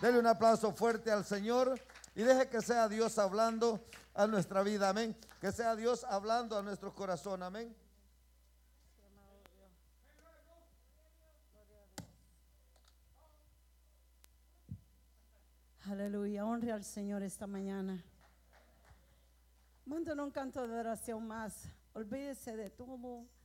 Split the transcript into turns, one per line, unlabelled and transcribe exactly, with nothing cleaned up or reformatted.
Dele un aplauso fuerte al Señor y deje que sea Dios hablando a nuestra vida, amén. Que sea Dios hablando a nuestro corazón, amén.
Aleluya, honre al Señor esta mañana. Manden un canto de adoración más. Olvídese de todo